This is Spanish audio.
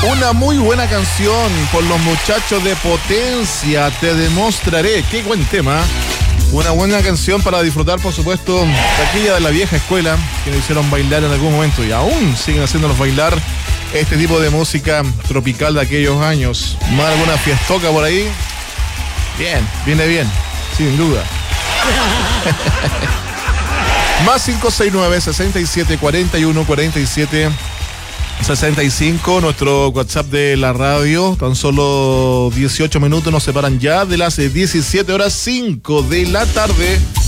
Una muy buena canción por los muchachos de Potencia, Te Demostraré. Qué buen tema. Una buena canción para disfrutar, por supuesto, de aquella de la vieja escuela que nos hicieron bailar en algún momento y aún siguen haciéndonos bailar este tipo de música tropical de aquellos años. ¿Más alguna fiestoca por ahí? Bien, viene bien, sin duda. Más 569-6741-4765, nuestro WhatsApp de la radio. Tan solo 18 minutos nos separan ya de las 17:05 de la tarde.